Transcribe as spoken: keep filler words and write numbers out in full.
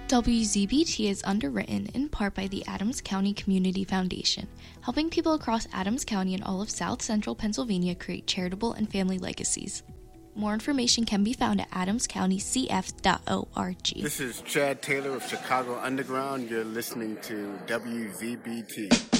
W Z B T is underwritten in part by the Adams County Community Foundation, helping people across Adams County and all of South Central Pennsylvania create charitable and family legacies. More information can be found at adams county c f dot org. This is Chad Taylor of Chicago Underground. You're listening to W Z B T.